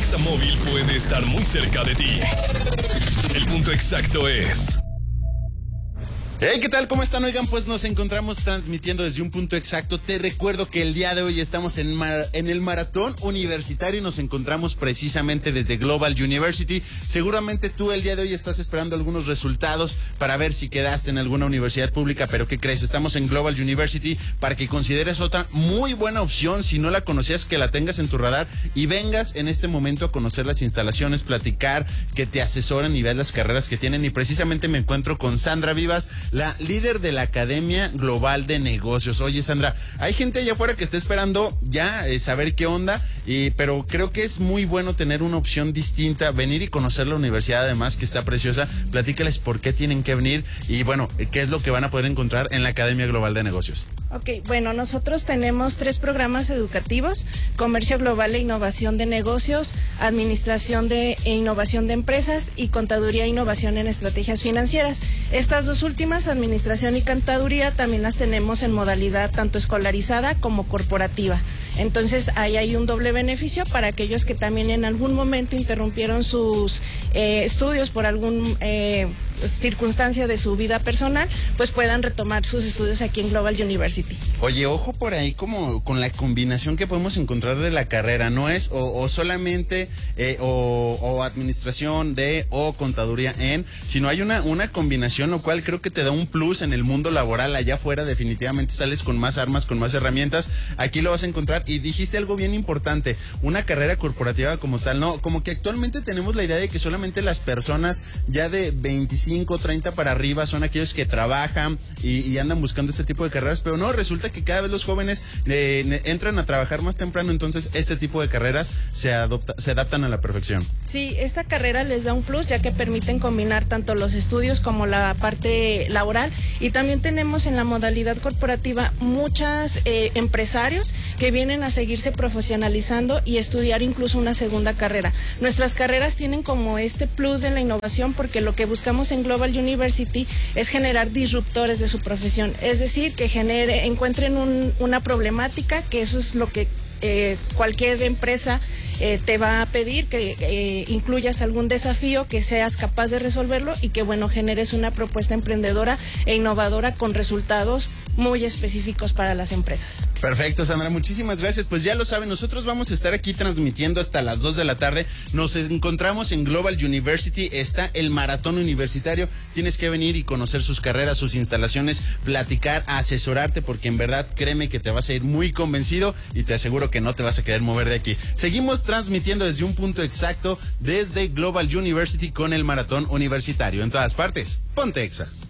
Examóvil puede estar muy cerca de ti. El punto exacto es... Hey, ¿qué tal? ¿Cómo están? Oigan, pues nos encontramos transmitiendo desde un punto exacto. Te recuerdo que el día de hoy estamos en el maratón universitario y nos encontramos precisamente desde Global University. Seguramente tú el día de hoy estás esperando algunos resultados para ver si quedaste en alguna universidad pública, pero ¿qué crees? Estamos en Global University para que consideres otra muy buena opción. Si no la conocías, que la tengas en tu radar y vengas en este momento a conocer las instalaciones, platicar, que te asesoren y veas las carreras que tienen. Y precisamente me encuentro con Sandra Vivas, la líder de la Academia Global de Negocios. Oye, Sandra, hay gente allá afuera que está esperando ya saber qué onda, pero creo que es muy bueno tener una opción distinta, venir y conocer la universidad, además que está preciosa. Platícales por qué tienen que venir y bueno, qué es lo que van a poder encontrar en la Academia Global de Negocios. Ok, bueno, nosotros tenemos 3 programas educativos: Comercio Global e Innovación de Negocios, Administración e Innovación de Empresas y Contaduría e Innovación en Estrategias Financieras. Estas 2 últimas, Administración y Contaduría, también las tenemos en modalidad tanto escolarizada como corporativa. Entonces, ahí hay un doble beneficio para aquellos que también en algún momento interrumpieron sus estudios por algún circunstancia de su vida personal, pues puedan retomar sus estudios aquí en Global University. Oye, ojo por ahí como con la combinación que podemos encontrar de la carrera, no es o solamente o administración o contaduría sino hay una combinación, lo cual creo que te da un plus en el mundo laboral. Allá afuera definitivamente sales con más armas, con más herramientas. Aquí lo vas a encontrar. Y dijiste algo bien importante, una carrera corporativa como tal, no, como que actualmente tenemos la idea de que solamente las personas ya de 25, 30 para arriba son aquellos que trabajan y andan buscando este tipo de carreras, pero no, resulta que cada vez los jóvenes entran a trabajar más temprano, entonces este tipo de carreras se adaptan a la perfección. Sí, esta carrera les da un plus, ya que permiten combinar tanto los estudios como la parte laboral, y también tenemos en la modalidad corporativa muchos empresarios que vienen a seguirse profesionalizando y estudiar incluso una segunda carrera. Nuestras carreras tienen como este plus de la innovación, porque lo que buscamos en Global University es generar disruptores de su profesión, es decir, que encuentren una problemática, que eso es lo que cualquier empresa te va a pedir, que incluyas algún desafío, que seas capaz de resolverlo y que, bueno, generes una propuesta emprendedora e innovadora con resultados muy específicos para las empresas. Perfecto, Sandra, muchísimas gracias. Pues ya lo saben, nosotros vamos a estar aquí transmitiendo hasta las 2 de la tarde. Nos encontramos en Global University, está el maratón universitario. Tienes que venir y conocer sus carreras, sus instalaciones, platicar, asesorarte, porque en verdad, créeme que te vas a ir muy convencido y te aseguro que no te vas a querer mover de aquí. Seguimos transmitiendo desde un punto exacto desde Global University con el maratón universitario. En todas partes, ponte Exa.